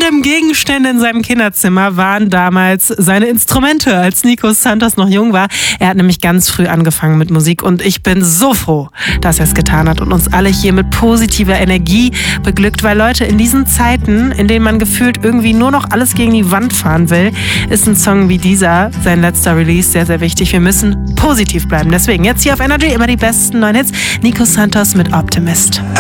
random Gegenstände in seinem Kinderzimmer waren damals seine Instrumente, als Nico Santos noch jung war. Er hat nämlich ganz früh angefangen mit Musik und ich bin so froh, dass er es getan hat und uns alle hier mit positiver Energie beglückt, weil Leute, in diesen Zeiten, in denen man gefühlt irgendwie nur noch alles gegen die Wand fahren will, ist ein Song wie dieser, sein letzter Release, sehr, sehr wichtig. Wir müssen positiv bleiben. Deswegen jetzt hier auf Energy immer die besten neuen Hits. Nico Santos mit Optimist.